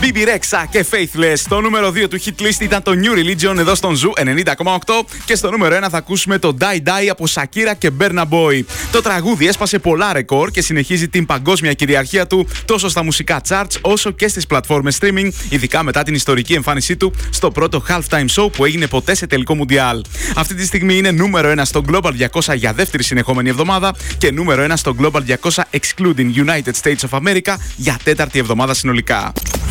BB Rexha και Faithless. Στο νούμερο 2 του hit list ήταν το New Religion εδώ στον Ζου 90,8. Και στο νούμερο 1 θα ακούσουμε το Die Die από Shakira και Burna Boy. Το τραγούδι έσπασε πολλά ρεκόρ και συνεχίζει την παγκόσμια κυριαρχία του τόσο στα μουσικά charts όσο και στις πλατφόρμες streaming, ειδικά μετά την ιστορική εμφάνισή του στο πρώτο halftime show που έγινε ποτέ σε τελικό μουντιάλ. Αυτή τη στιγμή είναι νούμερο 1 στο Global 200 για δεύτερη συνεχόμενη εβδομάδα και νούμερο 1 στο Global 200 excluding United States of America για τέταρτη εβδομάδα συνολικά.